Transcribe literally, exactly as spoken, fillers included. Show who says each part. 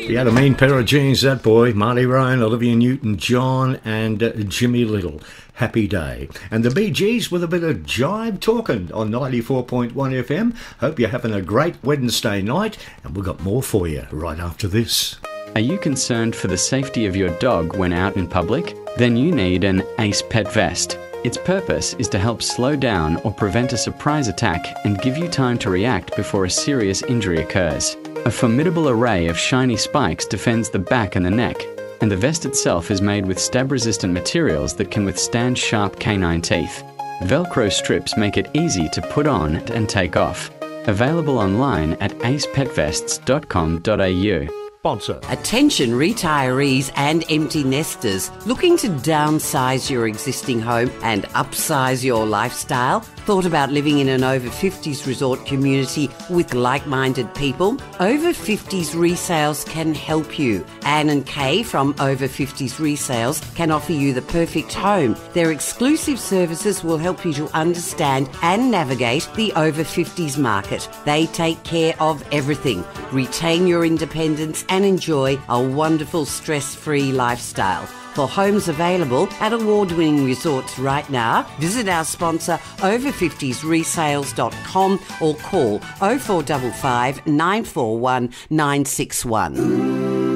Speaker 1: He had a mean pair of jeans, that boy. Marty Ryan, Olivia Newton-John and uh, Jimmy Little. Happy Day. And the Bee Gees with a bit of jive talking on ninety-four point one F M. Hope you're having a great Wednesday night, and we've got more for you right after this.
Speaker 2: Are you concerned for the safety of your dog when out in public? Then you need an Ace Pet Vest. Its purpose is to help slow down or prevent a surprise attack and give you time to react before a serious injury occurs. A formidable array of shiny spikes defends the back and the neck, and the vest itself is made with stab-resistant materials that can withstand sharp canine teeth. Velcro strips make it easy to put on and take off. Available online at ace pet vests dot com dot a u.
Speaker 1: Sponsor.
Speaker 3: Attention retirees and empty nesters looking to downsize your existing home and upsize your lifestyle? Thought about living in an over fifties resort community with like-minded people? Over fifties Resales can help you. Anne and Kay from Over fifties Resales can offer you the perfect home. Their exclusive services will help you to understand and navigate the over fifties market. They take care of everything. Retain your independence and enjoy a wonderful stress-free lifestyle. For homes available at award-winning resorts right now, visit our sponsor over fifties resales dot com or call oh four five five, nine four one, nine six one.